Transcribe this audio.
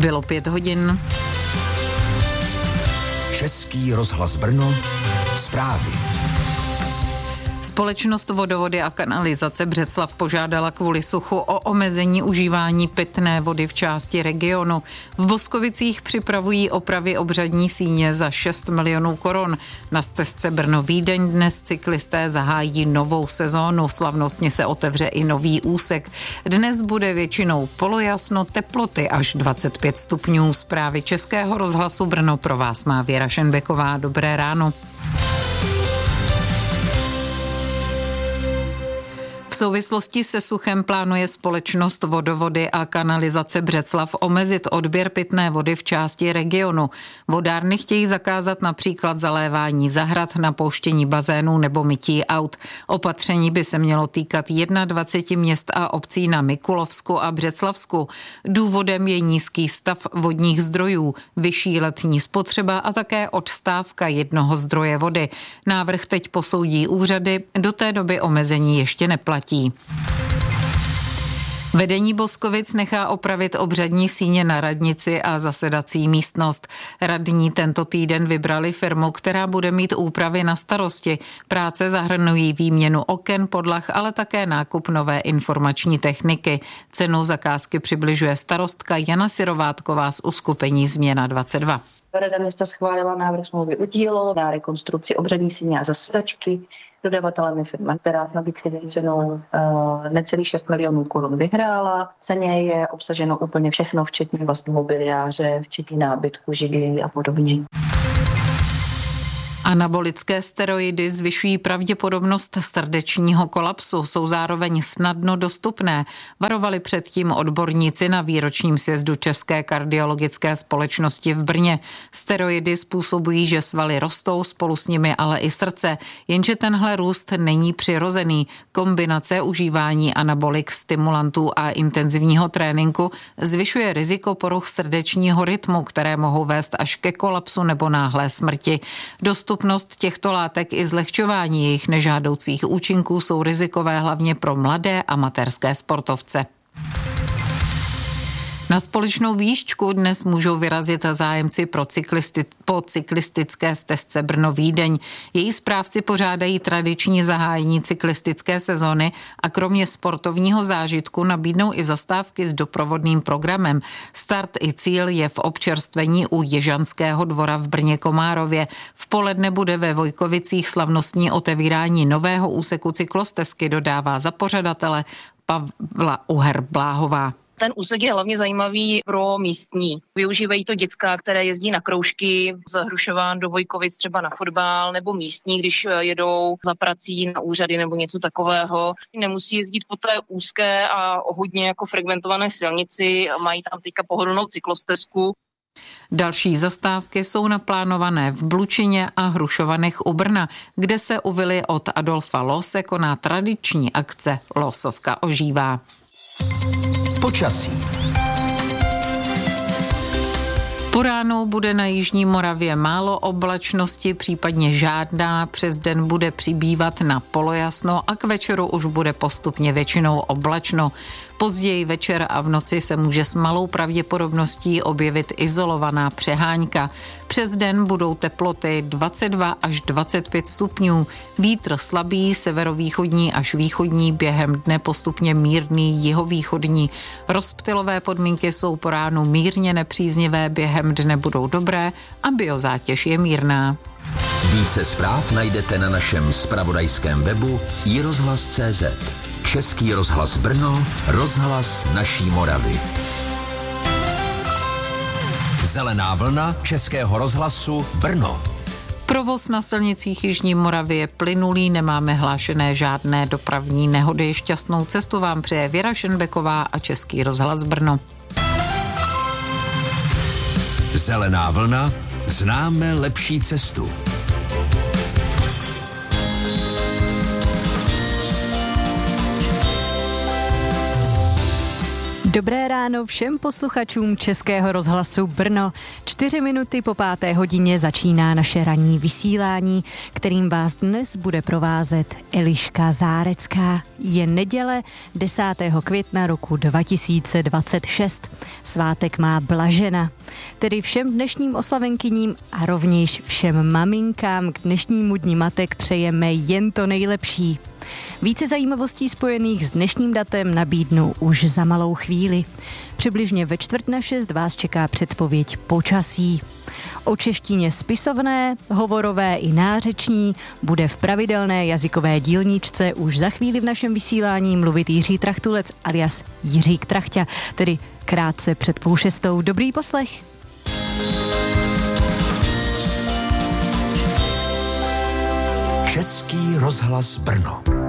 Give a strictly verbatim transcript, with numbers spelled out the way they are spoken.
Bylo pět hodin. Český rozhlas Brno, zprávy. Společnost Vodovody a kanalizace Břeclav požádala kvůli suchu o omezení užívání pitné vody v části regionu. V Boskovicích připravují opravy obřadní síně za šest milionů korun. Na stezce Brno-Vídeň dnes cyklisté zahájí novou sezónu. Slavnostně se otevře i nový úsek. Dnes bude většinou polojasno, teploty až dvacet pět stupňů. Zprávy Českého rozhlasu Brno pro vás má Věra Šenbeková. Dobré ráno. V souvislosti se suchem plánuje společnost Vodovody a kanalizace Břeclav omezit odběr pitné vody v části regionu. Vodárny chtějí zakázat například zalévání zahrad, napouštění bazénů nebo mytí aut. Opatření by se mělo týkat dvacet jedna měst a obcí na Mikulovsku a Břeclavsku. Důvodem je nízký stav vodních zdrojů, vyšší letní spotřeba a také odstávka jednoho zdroje vody. Návrh teď posoudí úřady, do té doby omezení ještě neplatí. Vedení Boskovic nechá opravit obřadní síně na radnici a zasedací místnost. Radní tento týden vybrali firmu, která bude mít úpravy na starosti. Práce zahrnují výměnu oken, podlah, ale také nákup nové informační techniky. Cenu zakázky přibližuje starostka Jana Sirovátková z uskupení Změna dvacet dva. Rada města schválila návrh smlouvy u dílo na rekonstrukci obřadní síně a zasedačky. Dodavatelem je firma, která v nabídce cenou uh, necelých šest milionů korun vyhrála. V ceně je obsaženo úplně všechno, včetně vlastně mobiliáře, včetně nábytku, židlí a podobně. Anabolické steroidy zvyšují pravděpodobnost srdečního kolapsu, jsou zároveň snadno dostupné. Varovali předtím odborníci na výročním sjezdu České kardiologické společnosti v Brně. Steroidy způsobují, že svaly rostou, spolu s nimi ale i srdce, jenže tenhle růst není přirozený. Kombinace užívání anabolik, stimulantů a intenzivního tréninku zvyšuje riziko poruch srdečního rytmu, které mohou vést až ke kolapsu nebo náhlé smrti. Dostupnost těchto látek i zlehčování jejich nežádoucích účinků jsou rizikové hlavně pro mladé amatérské sportovce. Na společnou výšťku dnes můžou vyrazit zájemci pro cyklisti, po cyklistické stezce Brno-Vídeň. Její správci pořádají tradiční zahájení cyklistické sezony a kromě sportovního zážitku nabídnou i zastávky s doprovodným programem. Start i cíl je v občerstvení u Ježanského dvora v Brně Komárově. V poledne bude ve Vojkovicích slavnostní otevírání nového úseku cyklostezky, dodává za pořadatele Pavla Uher-Bláhová. Ten úsek je hlavně zajímavý pro místní. Využívají to děcka, které jezdí na kroužky z Hrušován do Vojkovic třeba na fotbal, nebo místní, když jedou za prací na úřady nebo něco takového. Nemusí jezdit po té úzké a hodně jako frekventované silnici, mají tam teďka pohodlnou cyklostezku. Další zastávky jsou naplánované v Blučině a Hrušovanech u Brna, kde se u vily od Adolfa Loose koná tradiční akce Losovka ožívá. Počasí. Po ránu bude na jižní Moravě málo oblačnosti, případně žádná. Přes den bude přibývat na polojasno a k večeru už bude postupně většinou oblačno. Později večer a v noci se může s malou pravděpodobností objevit izolovaná přehánka. Přes den budou teploty dvacet dva až dvacet pět stupňů. Vítr slabý, severovýchodní až východní, během dne postupně mírný jihovýchodní. Rozptylové podmínky jsou po ránu mírně nepříznivé, během dne budou dobré a biozátěž je mírná. Více zpráv najdete na našem zpravodajském webu i rozhlas tečka cé zet. Český rozhlas Brno, rozhlas naší Moravy. Zelená vlna Českého rozhlasu Brno. Provoz na silnicích jižní Moravy je plynulý, nemáme hlášené žádné dopravní nehody. Šťastnou cestu vám přeje Věra Šenbeková a Český rozhlas Brno. Zelená vlna, známe lepší cestu. Dobré ráno všem posluchačům Českého rozhlasu Brno. Čtyři minuty po páté hodině začíná naše ranní vysílání, kterým vás dnes bude provázet Eliška Zárecká. Je neděle desátého května roku dva tisíce dvacet šest. Svátek má Blažena. Tedy všem dnešním oslavenkyním a rovněž všem maminkám k dnešnímu dni matek přejeme jen to nejlepší. Více zajímavostí spojených s dnešním datem nabídnu už za malou chvíli. Přibližně ve čtvrt na šest vás čeká předpověď počasí. O češtině spisovné, hovorové i nářeční bude v pravidelné jazykové dílničce už za chvíli v našem vysílání mluvit Jiří Trachtulec alias Jiřík Trachťa, tedy krátce před půl šestou. Dobrý poslech. Český rozhlas Brno.